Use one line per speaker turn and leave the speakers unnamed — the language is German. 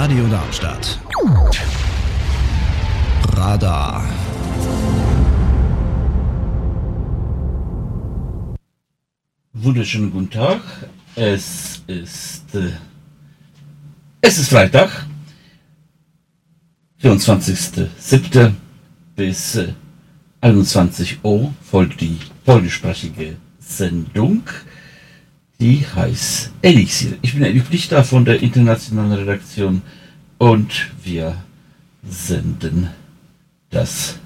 Radio Darmstadt. Radar.
Wunderschönen guten Tag. Es ist Freitag, 24.07. bis 21 Uhr folgt die polnischsprachige Sendung, die heißt Elixier. Ich bin Eddie Pflichter von der internationalen Redaktion und wir senden das